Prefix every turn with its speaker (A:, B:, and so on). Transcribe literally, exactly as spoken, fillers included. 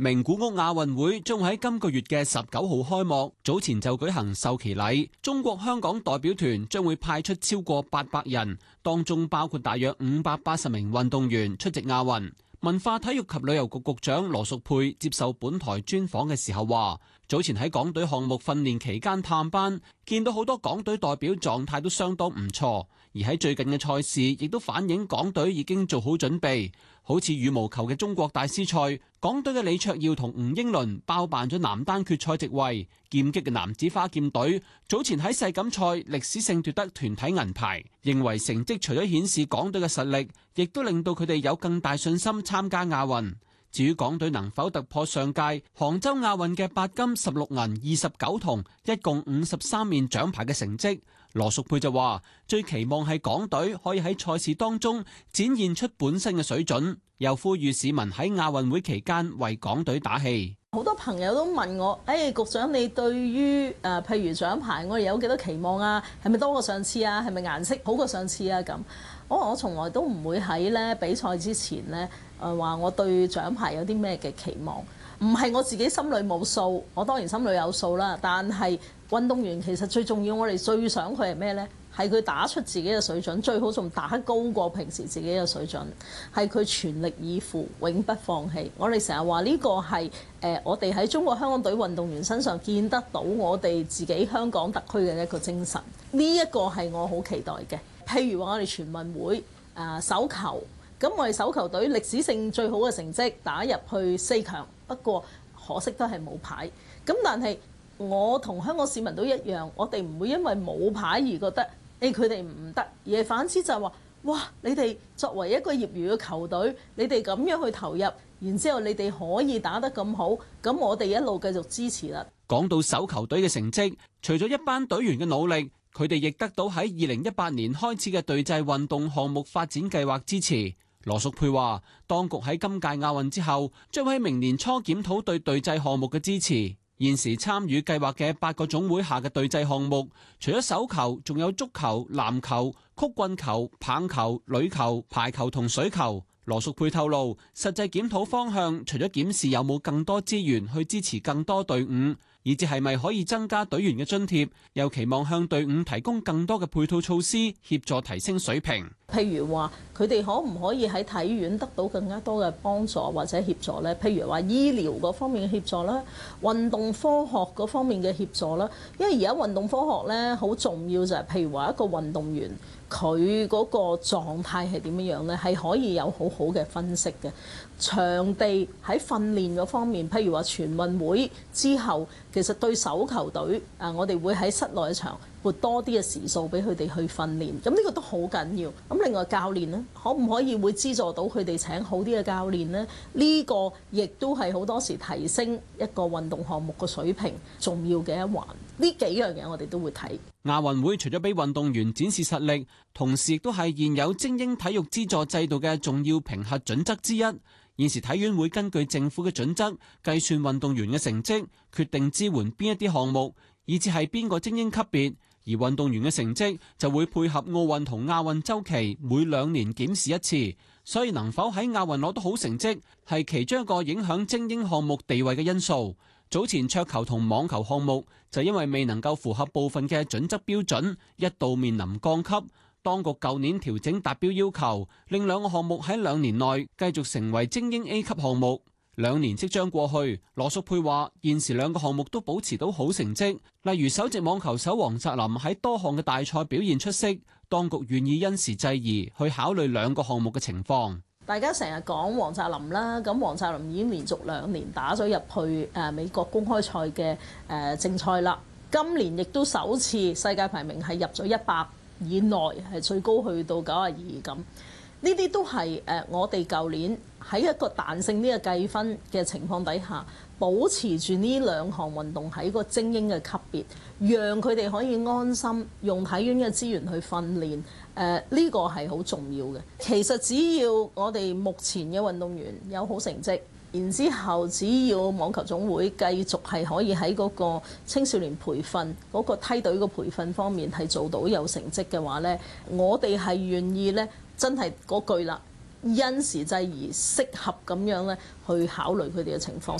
A: 名古屋亞運會將會喺今個月嘅十九號開幕，早前就舉行授旗禮。中國香港代表團將會派出超過八百人，當中包括大約五百八十名運動員出席亞運。文化體育及旅遊局局長羅淑佩接受本台專訪嘅時候話，早前喺港隊項目訓練期間探班，見到好多港隊代表狀態都相當唔錯，而喺最近嘅賽事亦都反映港隊已經做好準備。好似羽毛球嘅中國大師賽，港隊嘅李卓耀同吳英倫包辦咗男單決賽席位。劍擊嘅男子花劍隊早前喺世錦賽歷史性奪得團體銀牌，認為成績除咗顯示港隊嘅實力，亦都令到佢哋有更大信心參加亞運。至於港隊能否突破上屆杭州亞運嘅八金十六銀二十九銅，一共五十三面獎牌嘅成績，羅淑佩就話最期望係港隊可以喺賽事當中展現出本身嘅水準，又呼籲市民喺亞運會期間為港隊打氣。
B: 好多朋友都問我，誒、哎、局長你對於誒、呃、譬如獎牌，我哋有幾多期望啊？係咪多過上次啊？係咪顏色好過上次啊？咁我我從來都唔會喺咧比賽之前咧誒話我對獎牌有啲咩嘅期望，唔係我自己心裏冇數，我當然心裏有數啦。但係運動員其實最重要，我哋最想佢係咩呢？係佢打出自己嘅水準，最好仲打得高過平時自己嘅水準，係佢全力以赴，永不放棄。我哋成日話呢個係誒、呃、我哋喺中國香港隊運動員身上見得到我哋自己香港特區嘅一個精神。呢、這、一個係我好期待嘅。譬如話我哋全運會誒手球，咁我哋手球隊歷史性最好嘅成績打入去四強，不過可惜都係冇牌。咁但係我同香港市民都一樣，我哋唔會因為冇牌而覺得誒佢哋唔得，而係反之就係話，哇！你哋作為一個業餘嘅球隊，你哋咁樣去投入，然之後你哋可以打得咁好，咁我哋一路繼續支持啦。
A: 講到手球隊嘅成績，除咗一班隊員嘅努力，佢哋亦得到喺二零一八年開始嘅隊際運動項目發展計劃支持。羅淑佩話，當局喺今屆亞運之後，將喺明年初檢討對隊際項目嘅支持。現時參與計劃嘅八個總會下嘅隊際項目，除咗手球，仲有足球、籃球、曲棍球、棒球、壘球、排球同水球。羅淑佩透露，實際檢討方向除咗檢視有冇更多資源去支持更多隊伍，以至係咪可以增加隊員嘅津貼，又期望向隊伍提供更多嘅配套措施，協助提升水平。
B: 譬如話，佢哋可唔可以喺體院得到更加多嘅幫助或者協助呢？譬如話醫療嗰方面嘅協助啦，運動科學嗰方面嘅協助啦。因為而家運動科學咧好重要就係，譬如話一個運動員佢嗰個狀態係點樣樣咧，係可以有好好嘅分析嘅。場地喺訓練嗰方面，譬如話全運會之後，其實對手球隊啊，我哋會喺室內場撥多啲嘅時數俾佢哋去訓練，咁呢個都好緊要。咁另外教練呢，可唔可以會資助到佢哋請好啲嘅教練呢？呢個亦都係好多時提升一個運動項目嘅水平重要嘅一環。呢幾樣嘢我哋都會睇。
A: 亞運會除咗俾運動員展示實力，同時亦都係現有精英體育資助制度嘅重要評核準則之一。現時體院會根據政府嘅準則計算運動員嘅成績，決定支援邊一啲項目，以至係邊個精英級別。而運動員嘅成績就會配合奧運同亞運週期，每兩年檢視一次。所以能否喺亞運攞到好成績，係其中一個影響精英項目地位嘅因素。早前桌球同網球項目就因為未能夠符合部分嘅準則標準，一度面臨降級。當局舊年調整達標要求，令兩個項目喺兩年內繼續成為精英 A 級項目。兩年即將過去，羅淑佩話現時兩個項目都保持到好成績，例如首席網球手黃澤林喺多項嘅大賽表現出色，當局願意因時制宜去考慮兩個項目嘅情況。
B: 大家成日講黃澤林啦，咁黃澤林已經連續兩年打咗入去誒美國公開賽嘅誒正賽啦，今年亦都首次世界排名係入咗一百以內，係最高去到九十二咁。呢啲都係誒我哋舊年喺一個彈性呢個計分嘅情況底下，保持住呢兩項運動喺個精英嘅級別，讓佢哋可以安心用體院嘅資源去訓練。誒、呃、呢、呢個係好重要嘅。其實只要我哋目前嘅運動員有好成績，然之後只要網球總會繼續係可以喺嗰個青少年培訓嗰、嗰個梯隊嘅培訓方面係做到有成績嘅話呢，我哋係願意呢。真係嗰句啦，因時制宜，適合咁樣咧去考慮佢哋嘅情況。